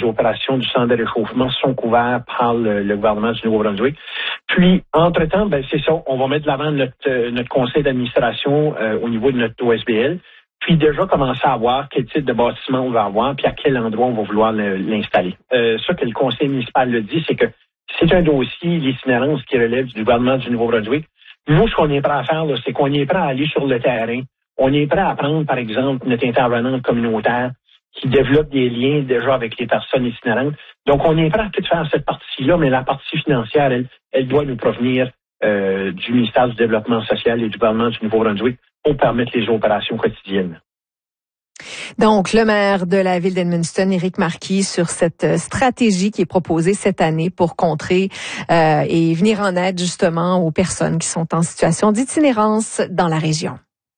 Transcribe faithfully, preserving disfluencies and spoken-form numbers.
opérations du centre de réchauffement sont couvertes par le, le gouvernement du Nouveau-Brunswick. Puis, entre-temps, ben c'est ça, on va mettre de l'avant notre, euh, notre conseil d'administration euh, au niveau de notre O S B L, puis déjà commencer à voir quel type de bâtiment on va avoir, puis à quel endroit on va vouloir le, l'installer. Euh, ça que le conseil municipal le dit, c'est que c'est un dossier, l'itinérance qui relève du gouvernement du Nouveau-Brunswick. Nous, ce qu'on est prêt à faire, là, c'est qu'on est prêt à aller sur le terrain. On est prêt à prendre, par exemple, notre intervenante communautaire qui développe des liens déjà avec les personnes itinérantes. Donc, on est prêt à tout faire cette partie-là, mais la partie financière, elle, elle doit nous provenir euh, du ministère du Développement social et du gouvernement du Nouveau-Brunswick pour permettre les opérations quotidiennes. Donc, le maire de la ville d'Edmundston, Éric Marquis, sur cette stratégie qui est proposée cette année pour contrer euh, et venir en aide justement aux personnes qui sont en situation d'itinérance dans la région.